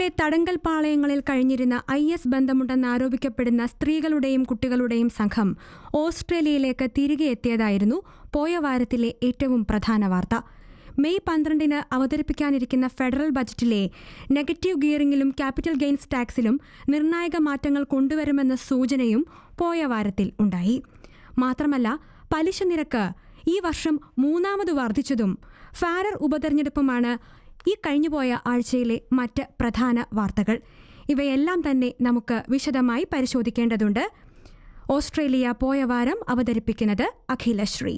തടങ്കൽ പാളയങ്ങളിൽ കഴിഞ്ഞിരുന്ന IS ബന്ധമുണ്ടെന്നാരോപിക്കപ്പെടുന്ന സ്ത്രീകളുടെയും കുട്ടികളുടെയും സംഘം ഓസ്ട്രേലിയയിലേക്ക് തിരികെ എത്തിയതായിരുന്നു പോയ വാരത്തിലെ ഏറ്റവും പ്രധാന വാർത്ത. May 12 അവതരിപ്പിക്കാനിരിക്കുന്ന federal ബജറ്റിലെ negative ഗിയറിംഗിലും capital gains ടാക്സിലും നിർണായക മാറ്റങ്ങൾ കൊണ്ടുവരുമെന്ന സൂചനയും പോയ വാരത്തിൽ ഉണ്ടായി. മാത്രമല്ല, പലിശ നിരക്ക് ഈ വർഷം മൂന്നാമത് വർദ്ധിച്ചതും ഫാരർ ഉപതെരഞ്ഞെടുപ്പുമാണ് ഈ കഴിഞ്ഞുപോയ ആഴ്ചയിലെ മറ്റ് പ്രധാന വാർത്തകൾ. ഇവയെല്ലാം തന്നെ നമുക്ക് വിശദമായി പരിശോധിക്കേണ്ടതുണ്ട്. ഓസ്ട്രേലിയ പോയ വാരം അവതരിപ്പിക്കുന്നത് അഖിലശ്രീ.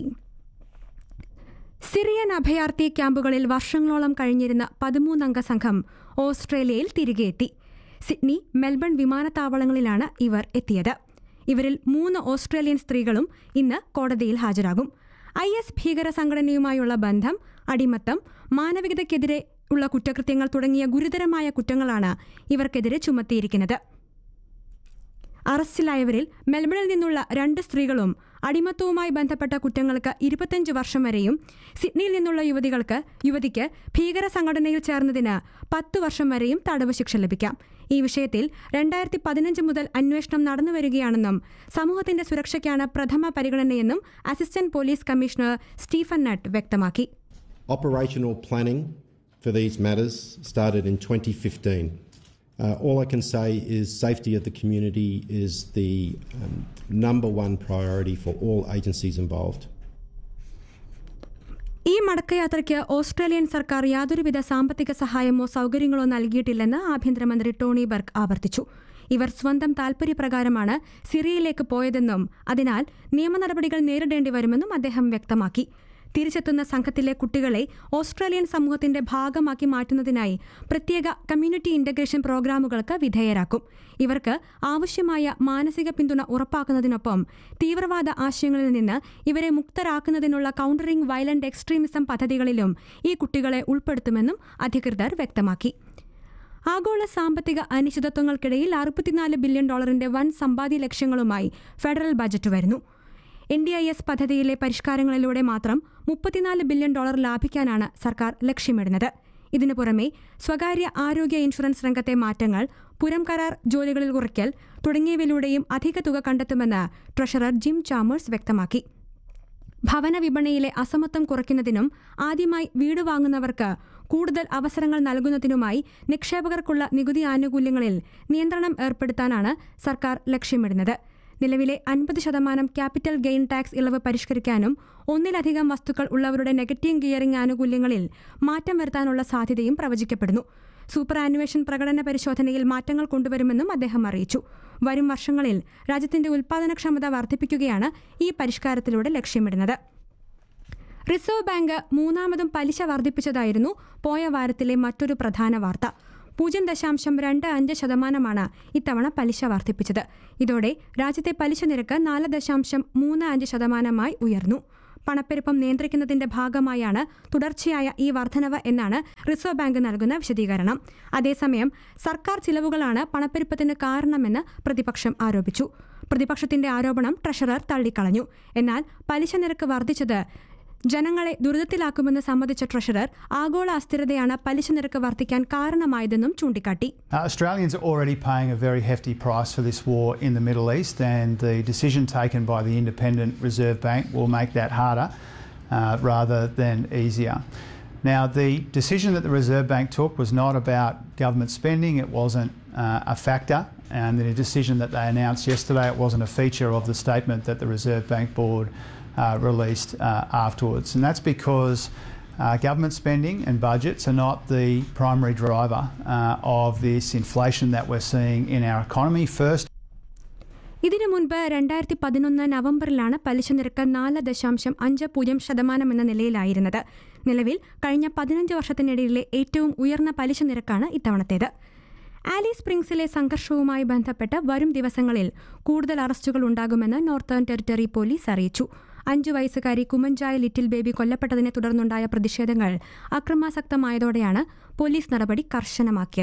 സിറിയൻ അഭയാർത്ഥി ക്യാമ്പുകളിൽ വർഷങ്ങളോളം കഴിഞ്ഞിരുന്ന 13 അംഗ സംഘം ഓസ്ട്രേലിയയിൽ തിരികെ എത്തി. സിഡ്നി, മെൽബൺ വിമാനത്താവളങ്ങളിലാണ് ഇവർ എത്തിയത്. ഇവരിൽ 3 ഓസ്ട്രേലിയൻ സ്ത്രീകളും ഇന്ന് കോടതിയിൽ ഹാജരാകും. IS ഭീകര സംഘടനയുമായുള്ള ബന്ധം, അടിമത്തം, മാനവികതയ്ക്കെതിരെ ഉള്ള കുറ്റകൃത്യങ്ങൾ തുടങ്ങിയ ഗുരുതരമായ കുറ്റങ്ങളാണ് ഇവർക്കെതിരെ ചുമത്തിയിരിക്കുന്നത്. അറസ്റ്റിലായവരിൽ മെൽബണിൽ നിന്നുള്ള 2 സ്ത്രീകളും അടിമത്തവുമായി ബന്ധപ്പെട്ട കുറ്റങ്ങൾക്ക് 25 വർഷം വരെയും സിഡ്നിയിൽ നിന്നുള്ള യുവതിക്ക് ഭീകര സംഘടനയിൽ ചേർന്നതിന് 10 വർഷം വരെയും തടവ് ശിക്ഷ ലഭിക്കാം. ഈ വിഷയത്തിൽ 2015 മുതൽ അന്വേഷണം നടന്നുവരികയാണെന്നും സമൂഹത്തിന്റെ സുരക്ഷയ്ക്കാണ് പ്രഥമ പരിഗണനയെന്നും അസിസ്റ്റന്റ് പോലീസ് കമ്മീഷണർ സ്റ്റീഫൻ നട്ട് വ്യക്തമാക്കി. Operational planning for these matters started in 2015. All I can say is safety of the community is the number one priority for all agencies involved. ഈ മടക്കയാത്രയ്ക്ക് ഓസ്ട്രേലിയൻ സർക്കാർ യാതൊരുവിധ സാമ്പത്തിക സഹായമോ സൗകര്യങ്ങളോ നൽകിയിട്ടില്ലെന്ന് ആഭ്യന്തരമന്ത്രി ടോണി ബർഗ് ആവർത്തിച്ചു. ഇവർ സ്വന്തം താൽപര്യപ്രകാരമാണ് സിറിയയിലേക്ക് പോയതെന്നും അതിനാൽ നിയമ നടപടികൾ നേരിടേണ്ടി വരുമെന്നും അദ്ദേഹം വ്യക്തമാക്കി. തിരിച്ചെത്തുന്ന സംഘത്തിലെ കുട്ടികളെ ഓസ്ട്രേലിയൻ സമൂഹത്തിന്റെ ഭാഗമാക്കി മാറ്റുന്നതിനായി പ്രത്യേക കമ്മ്യൂണിറ്റി ഇന്റഗ്രേഷൻ പ്രോഗ്രാമുകൾക്ക് വിധേയരാക്കും. ഇവർക്ക് ആവശ്യമായ മാനസിക പിന്തുണ ഉറപ്പാക്കുന്നതിനൊപ്പം തീവ്രവാദ ആശയങ്ങളിൽ നിന്ന് ഇവരെ മുക്തരാക്കുന്നതിനുള്ള കൗണ്ടറിംഗ് വയലന്റ് എക്സ്ട്രീമിസം പദ്ധതികളിലും ഈ കുട്ടികളെ ഉൾപ്പെടുത്തുമെന്നും അധികൃതർ വ്യക്തമാക്കി. ആഗോള സാമ്പത്തിക അനിശ്ചിതത്വങ്ങൾക്കിടയിൽ $64 ബില്യൺ വൻ സമ്പാദ്യ ലക്ഷ്യങ്ങളുമായി ഫെഡറൽ ബജറ്റ് വരുന്നു. NDIS പദ്ധതിയിലെ പരിഷ്കാരങ്ങളിലൂടെ മാത്രം $34 ബില്യൺ ലാഭിക്കാനാണ് സർക്കാർ ലക്ഷ്യമിടുന്നത്. ഇതിനു പുറമെ സ്വകാര്യ ആരോഗ്യ ഇൻഷുറൻസ് രംഗത്തെ മാറ്റങ്ങൾ, പുരം കരാർ ജോലികളിൽ കുറയ്ക്കൽ തുടങ്ങിയവയിലൂടെയും അധിക തുക കണ്ടെത്തുമെന്ന് ട്രഷറർ ജിം ചാമേഴ്സ് വ്യക്തമാക്കി. ഭവന വിപണിയിലെ അസമത്വം കുറയ്ക്കുന്നതിനും ആദ്യമായി വീട് വാങ്ങുന്നവർക്ക് കൂടുതൽ അവസരങ്ങൾ നൽകുന്നതിനുമായി നിക്ഷേപകർക്കുള്ള നികുതി ആനുകൂല്യങ്ങളിൽ നിയന്ത്രണം ഏർപ്പെടുത്താനാണ് സർക്കാർ ലക്ഷ്യമിടുന്നത്. നിലവിലെ 50% ക്യാപിറ്റൽ ഗെയിൻ ടാക്സ് ഇളവ് പരിഷ്കരിക്കാനും ഒന്നിലധികം വസ്തുക്കൾ ഉള്ളവരുടെ നെഗറ്റീവ് ഗിയറിംഗ് ആനുകൂല്യങ്ങളിൽ മാറ്റം വരുത്താനുള്ള സാധ്യതയും പ്രവചിക്കപ്പെടുന്നു. സൂപ്പർ ആനുവേഷൻ പ്രകടന പരിശോധനയിൽ മാറ്റങ്ങൾ കൊണ്ടുവരുമെന്നും അദ്ദേഹം അറിയിച്ചു. വരും വർഷങ്ങളിൽ രാജ്യത്തിന്റെ ഉൽപ്പാദനക്ഷമത വർദ്ധിപ്പിക്കുകയാണ് ഈ പരിഷ്കാരത്തിലൂടെ ലക്ഷ്യമിടുന്നത്. റിസർവ് ബാങ്ക് മൂന്നാമതും പലിശ വർദ്ധിപ്പിച്ചതായിരുന്നു പോയ വാരത്തിലെ മറ്റൊരു പ്രധാന വാർത്ത. 0.25% ഇത്തവണ പലിശ വർദ്ധിപ്പിച്ചത്. ഇതോടെ രാജ്യത്തെ പലിശ നിരക്ക് 4.35% ഉയർന്നു. പണപ്പെരുപ്പം നിയന്ത്രിക്കുന്നതിന്റെ ഭാഗമായാണ് തുടർച്ചയായ ഈ വർധനവ് എന്നാണ് റിസർവ് ബാങ്ക് നൽകുന്ന വിശദീകരണം. അതേസമയം സർക്കാർ ചിലവുകളാണ് പണപ്പെരുപ്പത്തിന് കാരണമെന്ന് പ്രതിപക്ഷം ആരോപിച്ചു. പ്രതിപക്ഷത്തിന്റെ ആരോപണം ട്രഷറർ തള്ളിക്കളഞ്ഞു. എന്നാൽ പലിശ നിരക്ക് വർദ്ധിച്ചത് ജനങ്ങളെ ദുരിതത്തിലാക്കുമെന്ന് സമ്മതിച്ച ട്രഷറർ ആഗോള അസ്ഥിരതയാണ് പലിശ നിരക്ക് വർദ്ധിക്കാൻ കാരണമായതെന്നും ചൂണ്ടിക്കാട്ടി. Australians are already paying a very hefty price for this war in the Middle East, and the decision taken by the Independent Reserve Bank will make that harder rather than easier. Now, the decision that the Reserve Bank took was not about government spending. It wasn't a factor, and the decision that they announced yesterday, it wasn't a feature of the statement that the Reserve Bank Board released afterwards. And that's because government spending and budgets are not the primary driver of this inflation that we're seeing in our economy. First, ഇതിനു മുൻപ് 2011 നവംബറിലാണ് പലിശ നിരക്ക് 4.50% എന്ന നിലയിലായിരുന്നത്. നിലവിൽ കഴിഞ്ഞ 15 വർഷത്തിനിടയിലെ ഏറ്റവും ഉയർന്ന പലിശ നിരക്കാണ് ഇത്തവണത്തേത്. ആലി സ്പ്രിംഗ്സിലെ സംഘർഷവുമായി ബന്ധപ്പെട്ട് വരും ദിവസങ്ങളിൽ കൂടുതൽ അറസ്റ്റുകൾ ഉണ്ടാകുമെന്ന് നോർത്തേൺ ടെറിട്ടറി പോലീസ് അറിയിച്ചു. 5 വയസ്സുകാരി കുമഞ്ചായ ലിറ്റിൽ ബേബി കൊല്ലപ്പെട്ടതിനെ തുടർന്നുണ്ടായ പ്രതിഷേധങ്ങൾ അക്രമാസക്തമായതോടെയാണ് പോലീസ് നടപടി കർശനമാക്കിയത്.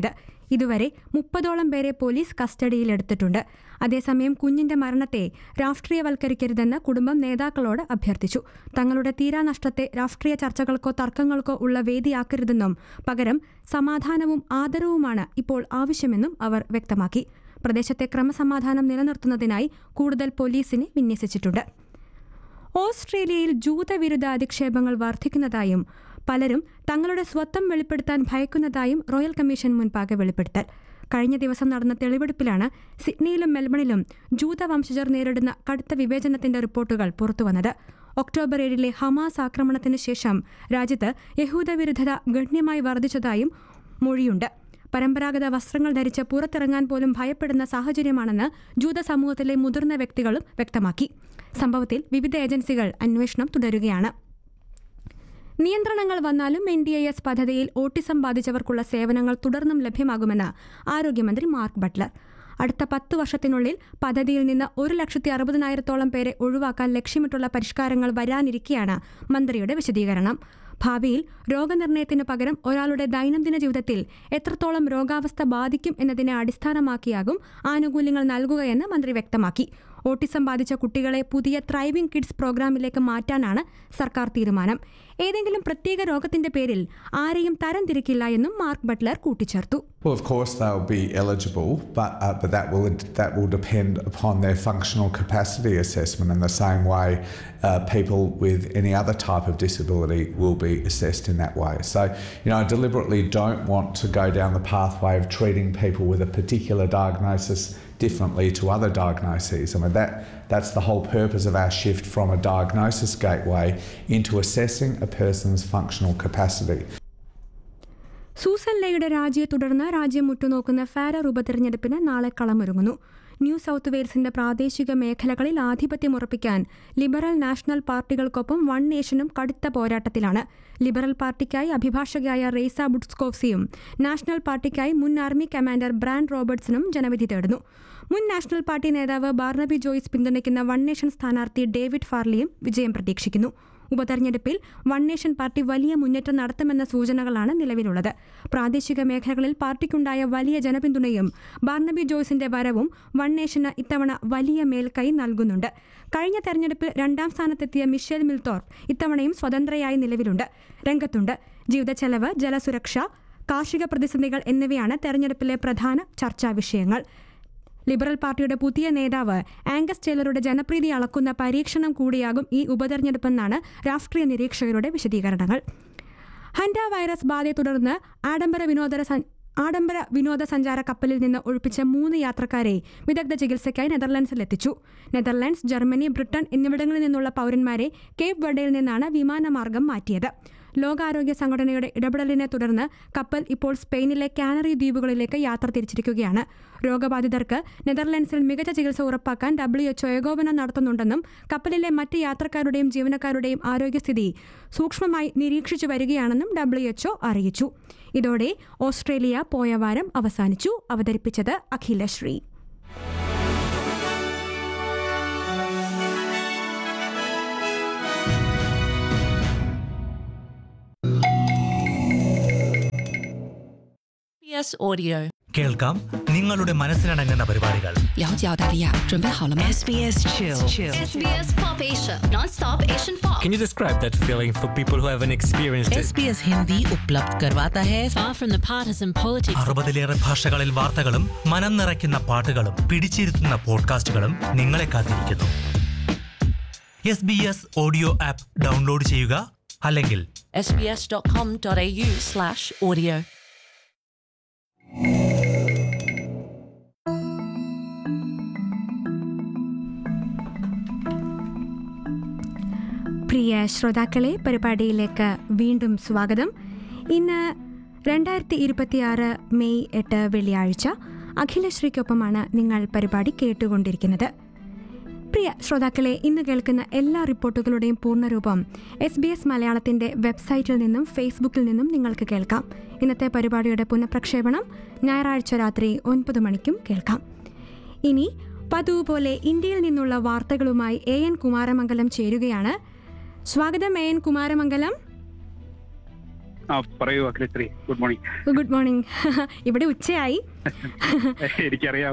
ഇതുവരെ 30ഓളം പേരെ പോലീസ് കസ്റ്റഡിയിലെടുത്തിട്ടുണ്ട്. അതേസമയം കുഞ്ഞിന്റെ മരണത്തെ രാഷ്ട്രീയവൽക്കരിക്കരുതെന്ന് കുടുംബം നേതാക്കളോട് അഭ്യർത്ഥിച്ചു. തങ്ങളുടെ തീരാനഷ്ടത്തെ രാഷ്ട്രീയ ചർച്ചകൾക്കോ തർക്കങ്ങൾക്കോ ഉള്ള വേദിയാക്കരുതെന്നും പകരം സമാധാനവും ആദരവുമാണ് ഇപ്പോൾ ആവശ്യമെന്നും അവർ വ്യക്തമാക്കി. പ്രദേശത്തെ ക്രമസമാധാനം നിലനിർത്തുന്നതിനായി കൂടുതൽ പോലീസിനെ വിന്യസിച്ചിട്ടുണ്ട്. ഓസ്ട്രേലിയയിൽ ജൂതവിരുദ്ധ അധിക്ഷേപങ്ങൾ വർദ്ധിക്കുന്നതായും പലരും തങ്ങളുടെ സ്വത്വം വെളിപ്പെടുത്താൻ ഭയക്കുന്നതായും റോയൽ കമ്മീഷൻ മുൻപാകെ വെളിപ്പെടുത്തൽ. കഴിഞ്ഞ ദിവസം നടന്ന തെളിവെടുപ്പിലാണ് സിഡ്നിയിലും മെൽബണിലും ജൂതവംശജർ നേരിടുന്ന കടുത്ത വിവേചനത്തിന്റെ റിപ്പോർട്ടുകൾ പുറത്തുവന്നത്. ഒക്ടോബർ 7 ഹമാസ് ആക്രമണത്തിന് ശേഷം രാജ്യത്ത് യഹൂദവിരുദ്ധത ഗണ്യമായി വർദ്ധിച്ചതായും മൊഴിയുണ്ട്. പരമ്പരാഗത വസ്ത്രങ്ങൾ ധരിച്ച് പുറത്തിറങ്ങാൻ പോലും ഭയപ്പെടുന്ന സാഹചര്യമാണെന്ന് ജൂത സമൂഹത്തിലെ മുതിർന്ന വ്യക്തികളും വ്യക്തമാക്കി. സംഭവത്തിൽ വിവിധ ഏജൻസികൾ അന്വേഷണം തുടരുകയാണ്. നിയന്ത്രണങ്ങൾ വന്നാലും NDIS പദ്ധതിയിൽ ഓട്ടിസം ബാധിച്ചവർക്കുള്ള സേവനങ്ങൾ തുടർന്നും ലഭ്യമാകുമെന്ന് ആരോഗ്യമന്ത്രി മാർക്ക് ബട്ട്ലർ. അടുത്ത 10 വർഷത്തിനുള്ളിൽ പദ്ധതിയിൽ നിന്ന് 1,60,000 പേരെ ഒഴിവാക്കാൻ ലക്ഷ്യമിട്ടുള്ള പരിഷ്കാരങ്ങൾ വരാനിരിക്കെയാണ് മന്ത്രിയുടെ വിശദീകരണം. ഭാവിയിൽ രോഗനിർണയത്തിനു പകരം ഒരാളുടെ ദൈനംദിന ജീവിതത്തിൽ എത്രത്തോളം രോഗാവസ്ഥ ബാധിക്കും എന്നതിനെ അടിസ്ഥാനമാക്കിയാകും ആനുകൂല്യങ്ങൾ നൽകുകയെന്ന് മന്ത്രി വ്യക്തമാക്കി. ഓട്ടിസം ബാധിച്ച കുട്ടികളെ പുതിയ ത്രൈവിംഗ് കിഡ്സ് പ്രോഗ്രാമിലേക്ക് മാറ്റാനാണ് സർക്കാർ തീരുമാനം. ഏതെങ്കിലും പ്രത്യേക രോഗത്തിന്റെ പേരിൽ ആരെയും തരംതിരിക്കില്ല എന്നും മാർക്ക് ബട്ട്ലർ കൂട്ടിച്ചേർത്തു. Well, of course they'll be eligible, but that will depend upon their functional capacity assessment in the same way people with any other type of disability will be assessed in that way. So, I deliberately don't want to go down the pathway of treating people with a particular diagnosis differently to other diagnoses. I mean, that's the whole purpose of our shift from a diagnosis gateway into assessing a person's functional capacity. Susan ലേയുടെ രാജിയെ തുടർന്ന് രാജ്യം ഉറ്റുനോക്കുന്ന ഫാരർ ഉപതെരഞ്ഞെടുപ്പിന് നാളെ കളമൊരുങ്ങുന്നു. New south വെയിൽസിന്റെ പ്രാദേശിക മേഖലകളിൽ ആധിപത്യം ഉറപ്പിക്കാൻ liberal national പാർട്ടികൾക്കൊപ്പം one നേഷനും കടുത്ത പോരാട്ടത്തിലാണ്. Liberal പാർട്ടിക്കായി അഭിഭാഷകയായ റെയ്സ ബുട്സ്കോവ്സിയും national പാർട്ടിക്കായി മുൻ army commander brand റോബർട്ട്സണും ജനവിധി തേടുന്നു. മുൻ നാഷണൽ പാർട്ടി നേതാവ് ബാർണബി ജോയ്സ് പിന്തുണയ്ക്കുന്ന വൺ നേഷൻ സ്ഥാനാർത്ഥി ഡേവിഡ് ഫാർലിയും വിജയം പ്രതീക്ഷിക്കുന്നു. ഉപതെരഞ്ഞെടുപ്പിൽ വൺ നേഷൻ പാർട്ടി വലിയ മുന്നേറ്റം നടത്തുമെന്ന സൂചനകളാണ് നിലവിലുള്ളത്. പ്രാദേശിക മേഖലകളിൽ പാർട്ടിക്കുണ്ടായ വലിയ ജനപിന്തുണയും ബാർണബി ജോയ്സിന്റെ വരവും വൺ നേഷന് ഇത്തവണ വലിയ മേൽക്കൈ നൽകുന്നുണ്ട്. കഴിഞ്ഞ തെരഞ്ഞെടുപ്പിൽ 2ാം സ്ഥാനത്തെത്തിയ മിഷേൽ മിൽത്തോർപ്പ് ഇത്തവണയും സ്വതന്ത്രയായി രംഗത്തുണ്ട്. ജീവിതച്ചെലവ്, ജലസുരക്ഷ, കാർഷിക പ്രതിസന്ധികൾ എന്നിവയാണ് തെരഞ്ഞെടുപ്പിലെ പ്രധാന ചർച്ചാ വിഷയങ്ങൾ. ലിബറൽ പാർട്ടിയുടെ പുതിയ നേതാവ് ആംഗസ് ടേലറുടെ ജനപ്രീതി അളക്കുന്ന പരീക്ഷണം കൂടിയാകും ഈ ഉപതെരഞ്ഞെടുപ്പെന്നാണ് രാഷ്ട്രീയ നിരീക്ഷകരുടെ വിശദീകരണങ്ങൾ. ഹൻഡ വൈറസ് ബാധയെ തുടർന്ന് ആഡംബര വിനോദസഞ്ചാര കപ്പലിൽ നിന്ന് ഒഴിപ്പിച്ച 3 യാത്രക്കാരെ വിദഗ്ധ ചികിത്സയ്ക്കായി നെതർലൻഡ്സിലെത്തിച്ചു. നെതർലൻഡ്സ്, ജർമ്മനി, ബ്രിട്ടൻ എന്നിവിടങ്ങളിൽ നിന്നുള്ള പൗരന്മാരെ കേപ്പ് വെർഡയിൽ നിന്നാണ് വിമാനമാർഗം മാറ്റിയത്. ലോകാരോഗ്യ സംഘടനയുടെ ഇടപെടലിനെ തുടർന്ന് കപ്പൽ ഇപ്പോൾ സ്പെയിനിലെ കാനറി ദ്വീപുകളിലേക്ക് യാത്ര തിരിച്ചിരിക്കുകയാണ്. രോഗബാധിതർക്ക് നെതർലൻഡ്സിൽ മികച്ച ചികിത്സ ഉറപ്പാക്കാൻ WHO ഏകോപനം നടത്തുന്നുണ്ടെന്നും കപ്പലിലെ മറ്റ് യാത്രക്കാരുടെയും ജീവനക്കാരുടെയും ആരോഗ്യസ്ഥിതി സൂക്ഷ്മമായി നിരീക്ഷിച്ചു വരികയാണെന്നും WHO അറിയിച്ചു. ഇതോടെ ഓസ്ട്രേലിയ പോയ വാരം അവസാനിച്ചു. അവതരിപ്പിച്ചത് അഖിലശ്രീ. Audio. കേൾക്കാം നിങ്ങളുടെ മനസ്സിനടങ്ങുന്ന പരിപാടികൾ. SBS Chill. SBS Pop Asia. Non-stop Asian pop. Can you describe that feeling for people who haven't experienced it? SBS Hindi उपलब्ध करवाता है. Far from the partisan politics. 60-ലേറെ ഭാഷകളിൽ വാർത്തകളും മനം നിറയ്ക്കുന്ന പാട്ടുകളും പിടിച്ചിരുത്തുന്ന പോഡ്കാസ്റ്റുകളും നിങ്ങളെ കാത്തിരിക്കുന്നു. SBS ഓഡിയോ ആപ്പ് ഡൗൺലോഡ് ചെയ്യുക, അല്ലെങ്കിൽ sbs.com.au/audio. പ്രിയ ശ്രോതാക്കളെ, പരിപാടിയിലേക്ക് വീണ്ടും സ്വാഗതം. ഇന്ന് 2026 മെയ് 8 വെള്ളിയാഴ്ച. അഖിലശ്രീക്കൊപ്പമാണ് നിങ്ങൾ പരിപാടി കേട്ടുകൊണ്ടിരിക്കുന്നത്. പ്രിയ ശ്രോതാക്കളെ, ഇന്ന് കേൾക്കുന്ന എല്ലാ റിപ്പോർട്ടുകളുടെയും പൂർണ്ണരൂപം SBS മലയാളത്തിൻ്റെ വെബ്സൈറ്റിൽ നിന്നും ഫേസ്ബുക്കിൽ നിന്നും നിങ്ങൾക്ക് കേൾക്കാം. ഇന്നത്തെ പരിപാടിയുടെ പുനഃപ്രക്ഷേപണം ഞായറാഴ്ച രാത്രി 9 മണിക്കും കേൾക്കാം. ഇനി പതിവ് പോലെ ഇന്ത്യയിൽ നിന്നുള്ള വാർത്തകളുമായി AN കുമാരമംഗലം ചേരുകയാണ്. സ്വാഗതം AN കുമാരമംഗലം. പറയൂ Akhilasree. Good morning. Good morning. ഇവിടെ ഉച്ചയായി. എനിക്കറിയാം.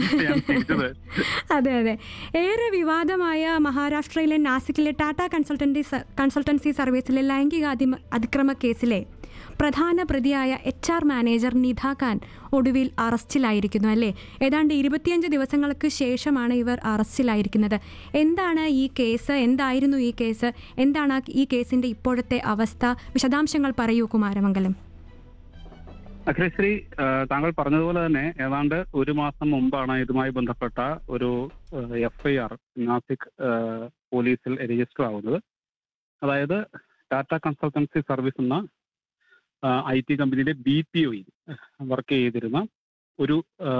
അതെ അതെ. ഏറെ വിവാദമായ മഹാരാഷ്ട്രയിലെ നാസിക്കിലെ ടാറ്റ കൺസൾട്ടൻസി സർവീസിലെ ലൈംഗിക അതിക്രമ കേസിലെ പ്രധാന പ്രതിയായ HR മാനേജർ നിധ ഖാൻ ഒടുവിൽ അറസ്റ്റിലായിരിക്കുന്നു അല്ലേ? ഏതാണ്ട് 25 ദിവസങ്ങൾക്ക് ശേഷമാണ് ഇവർ അറസ്റ്റിലായിരിക്കുന്നത്. എന്താണ് ഈ കേസ്? എന്തായിരുന്നു ഈ കേസ്? എന്താണ് ഈ കേസിന്റെ ഇപ്പോഴത്തെ അവസ്ഥ? വിശദാംശങ്ങൾ പറയൂ കുമാരമംഗലം. അഖിലശ്രീ, താങ്കൾ പറഞ്ഞതുപോലെ തന്നെ ഏതാണ്ട് ഒരു മാസം മുമ്പാണ് ഇതുമായി ബന്ധപ്പെട്ട ഒരു FIR നാസിക് പോലീസിൽ രജിസ്റ്റർ ആവുന്നത്. അതായത് ടാറ്റ കൺസൾട്ടൻസി സർവീസ് എന്ന IT കമ്പനിയുടെ BPOയിൽ വർക്ക് ചെയ്തിരുന്ന ഒരു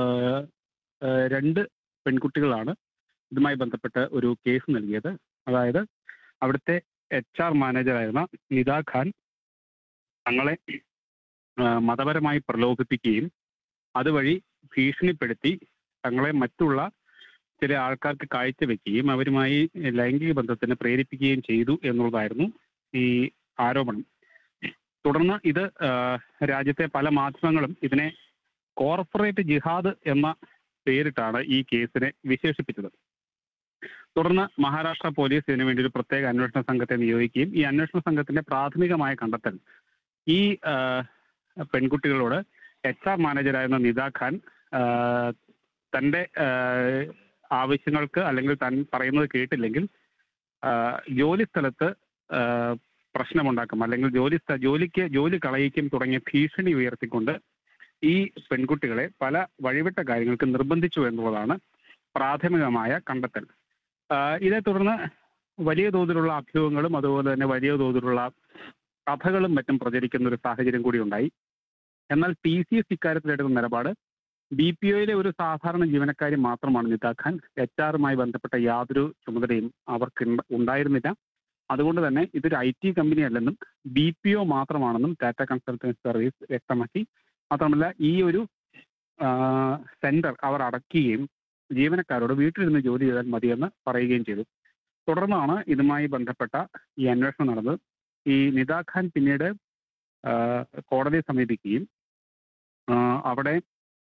2 പെൺകുട്ടികളാണ് ഇതുമായി ബന്ധപ്പെട്ട് ഒരു കേസ് നൽകിയത്. അതായത് അവിടുത്തെ HR മാനേജറായിരുന്ന നിധ ഖാൻ തങ്ങളെ മതപരമായി പ്രലോഭിപ്പിക്കുകയും അതുവഴി ഭീഷണിപ്പെടുത്തി തങ്ങളെ മറ്റുള്ള ചില ആൾക്കാർക്ക് കാഴ്ചവെക്കുകയും അവരുമായി ലൈംഗിക ബന്ധത്തിന് പ്രേരിപ്പിക്കുകയും ചെയ്തു എന്നുള്ളതായിരുന്നു ഈ ആരോപണം. തുടർന്ന് ഇത് രാജ്യത്തെ പല മാധ്യമങ്ങളും ഇതിനെ കോർപ്പറേറ്റ് ജിഹാദ് എന്ന പേരിട്ടാണ് ഈ കേസിനെ വിശേഷിപ്പിച്ചത്. തുടർന്ന് മഹാരാഷ്ട്ര പോലീസ് ഇതിനു വേണ്ടി ഒരു പ്രത്യേക അന്വേഷണ സംഘത്തെ നിയോഗിക്കുകയും ഈ അന്വേഷണ സംഘത്തിന്റെ പ്രാഥമികമായ കണ്ടെത്തൽ ഈ പെൺകുട്ടികളോട് HR മാനേജറായിരുന്ന നിധ ഖാൻ തൻ്റെ ആവശ്യങ്ങൾക്ക് അല്ലെങ്കിൽ താൻ പറയുന്നത് കേട്ടില്ലെങ്കിൽ ജോലി സ്ഥലത്ത് പ്രശ്നമുണ്ടാക്കും അല്ലെങ്കിൽ ജോലി കളയിക്കും തുടങ്ങിയ ഭീഷണി ഉയർത്തിക്കൊണ്ട് ഈ പെൺകുട്ടികളെ പല വഴിവിട്ട കാര്യങ്ങൾക്ക് നിർബന്ധിച്ചു എന്നുള്ളതാണ് പ്രാഥമികമായ കണ്ടെത്തൽ. ഇതേ തുടർന്ന് വലിയ തോതിലുള്ള അഭ്യൂഹങ്ങളും അതുപോലെ തന്നെ വലിയ തോതിലുള്ള കഥകളും മറ്റും പ്രചരിക്കുന്ന ഒരു സാഹചര്യം കൂടി ഉണ്ടായി. എന്നാൽ TCS ഇക്കാര്യത്തിലെടുക്കുന്ന നിലപാട് BPOയിലെ ഒരു സാധാരണ ജീവനക്കാരി മാത്രമാണ് നിധ ഖാൻ. HR-മായി ബന്ധപ്പെട്ട യാതൊരു ചുമതലയും അവർക്ക് ഉണ്ടായിരുന്നില്ല. അതുകൊണ്ട് തന്നെ ഇതൊരു IT കമ്പനി അല്ലെന്നും BPO മാത്രമാണെന്നും ടാറ്റ കൺസൾട്ടൻസി സർവീസ് വ്യക്തമാക്കി. മാത്രമല്ല ഈ ഒരു സെന്റർ അവർ അടയ്ക്കുകയും ജീവനക്കാരോട് വീട്ടിലിരുന്ന് ജോലി ചെയ്താൽ മതിയെന്ന് പറയുകയും ചെയ്തു. തുടർന്നാണ് ഇതുമായി ബന്ധപ്പെട്ട ഈ അന്വേഷണം നടന്നത്. ഈ നിധ ഖാൻ പിന്നീട് കോടതിയെ സമീപിക്കുകയും അവിടെ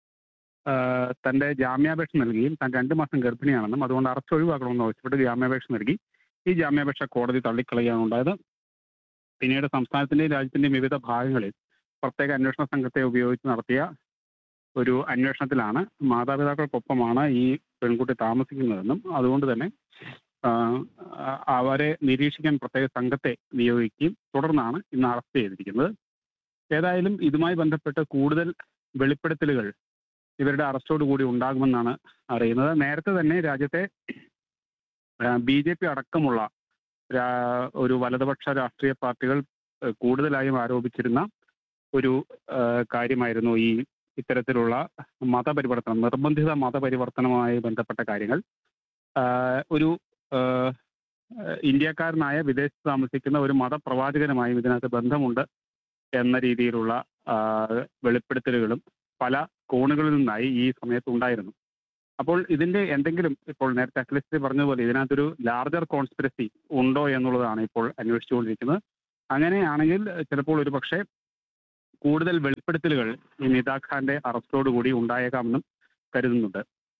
തൻ്റെ ജാമ്യാപേക്ഷ നൽകുകയും താൻ 2 മാസം ഗർഭിണിയാണെന്നും അതുകൊണ്ട് അറസ്റ്റ് ഒഴിവാക്കണമെന്ന് ആവശ്യപ്പെട്ട് ജാമ്യാപേക്ഷ നൽകി. ഈ ജാമ്യാപേക്ഷ കോടതി തള്ളിക്കളയുകയാണ് ഉണ്ടായത്. പിന്നീട് സംസ്ഥാനത്തിൻ്റെയും രാജ്യത്തിൻ്റെയും വിവിധ ഭാഗങ്ങളിൽ പ്രത്യേക അന്വേഷണ സംഘത്തെ ഉപയോഗിച്ച് നടത്തിയ ഒരു അന്വേഷണത്തിലാണ് മാതാപിതാക്കൾക്കൊപ്പമാണ് ഈ പെൺകുട്ടി താമസിക്കുന്നതെന്നും അതുകൊണ്ട് തന്നെ അവരെ നിരീക്ഷിക്കാൻ പ്രത്യേക സംഘത്തെ നിയോഗിക്കുകയും തുടർന്നാണ് ഇന്ന് അറസ്റ്റ് ചെയ്തിരിക്കുന്നത്. ഏതായാലും ഇതുമായി ബന്ധപ്പെട്ട് കൂടുതൽ വെളിപ്പെടുത്തലുകൾ ഇവരുടെ അറസ്റ്റോട് കൂടി ഉണ്ടാകുമെന്നാണ് അറിയുന്നത്. നേരത്തെ തന്നെ രാജ്യത്തെ BJP അടക്കമുള്ള ഒരു വലതുപക്ഷ രാഷ്ട്രീയ പാർട്ടികൾ കൂടുതലായും ആരോപിച്ചിരുന്ന ഒരു കാര്യമായിരുന്നു ഈ ഇത്തരത്തിലുള്ള മതപരിവർത്തനം, നിർബന്ധിത മതപരിവർത്തനവുമായി ബന്ധപ്പെട്ട കാര്യങ്ങൾ. ഒരു ഇന്ത്യക്കാരനായ വിദേശത്ത് താമസിക്കുന്ന ഒരു മതപ്രവാചകനുമായും ഇതിനകത്ത് ബന്ധമുണ്ട് എന്ന രീതിയിലുള്ള വെളിപ്പെടുത്തലുകളും പല കോണുകളിൽ നിന്നായി ഈ സമയത്ത് ഉണ്ടായിരുന്നു. അപ്പോൾ ഇതിന്റെ എന്തെങ്കിലും ഇപ്പോൾ നേരത്തെ അഖിലശ്രീ പറഞ്ഞതുപോലെ ഇതിനകത്തൊരു ലാർജർ കോൺസ്പിരസി ഉണ്ടോ എന്നുള്ളതാണ് ഇപ്പോൾ അന്വേഷിച്ചുകൊണ്ടിരിക്കുന്നത്. അങ്ങനെയാണെങ്കിൽ ചിലപ്പോൾ ഒരു പക്ഷേ കൂടുതൽ വെളിപ്പെടുത്തലുകൾ ഈ നിധ ഖാന്റെ അറസ്റ്റോടുകൂടി ഉണ്ടായേക്കാമെന്നും കരുതുന്നുണ്ട്.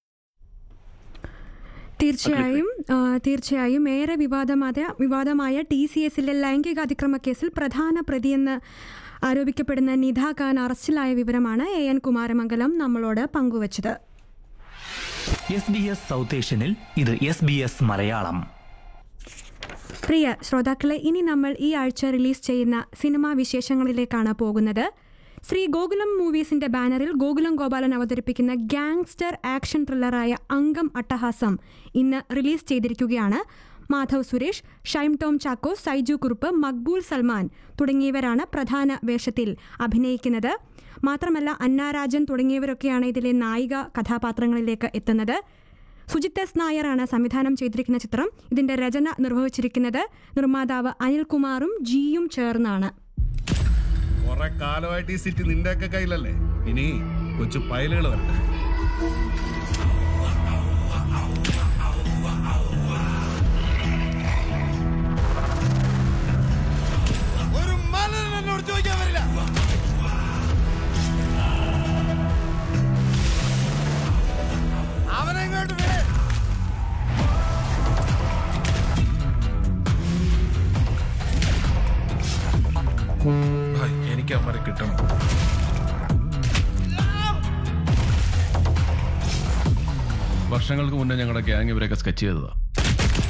തീർച്ചയായും ഏറെ വിവാദമായ TCSലെ ലൈംഗിക അതിക്രമ കേസിൽ പ്രധാന പ്രതിയെന്ന് ആരോപിക്കപ്പെടുന്ന നിധ ഖാൻ അറസ്റ്റിലായ വിവരമാണ് AN കുമാരമംഗലം നമ്മളോട് പങ്കുവച്ചത്. SBS സൗത്ത് ഏഷ്യനിൽ ഇത് SBS മലയാളം. പ്രിയ ശ്രോതാക്കളെ, ഇനി നമ്മൾ ഈ ആഴ്ച റിലീസ് ചെയ്യുന്ന സിനിമാ വിശേഷങ്ങളിലേക്കാണ് പോകുന്നത്. ശ്രീ ഗോകുലം മൂവീസിന്റെ ബാനറിൽ ഗോകുലം ഗോപാലൻ അവതരിപ്പിക്കുന്ന ഗാങ്സ്റ്റർ ആക്ഷൻ ത്രില്ലറായ അംഗം അട്ടഹാസം ഇന്ന് റിലീസ് ചെയ്തിരിക്കുകയാണ്. മാധവ് സുരേഷ്, ഷൈം ടോം ചാക്കോ, സൈജു കുറുപ്പ്, മക്ബൂൽ സൽമാൻ തുടങ്ങിയവരാണ് പ്രധാന വേഷത്തിൽ അഭിനയിക്കുന്നത്. മാത്രമല്ല അന്നാരാജൻ തുടങ്ങിയവരൊക്കെയാണ് ഇതിലെ നായിക കഥാപാത്രങ്ങളിലേക്ക് എത്തുന്നത്. സുജിത് S. നായരാണ് സംവിധാനം ചെയ്തിരിക്കുന്ന ചിത്രം. ഇതിന്റെ രചന നിർവഹിച്ചിരിക്കുന്നത് നിർമ്മാതാവ് അനിൽകുമാറും ജിയും ചേർന്നാണ്. കുറെ കാലമായിട്ട് ഈ സിറ്റി നിന്റെ ഒക്കെ കയ്യിലല്ലേ, ഇനി കൊച്ചു പൈലുകൾ വരട്ടെ. ഒരു മലനോട് ചോദിക്കാൻ വരില്ല. വർഷങ്ങൾക്ക് മുന്നേ ഞങ്ങളുടെ ഗ്യാങ് ഇവരെയൊക്കെ സ്കെച്ച് ചെയ്തതാ.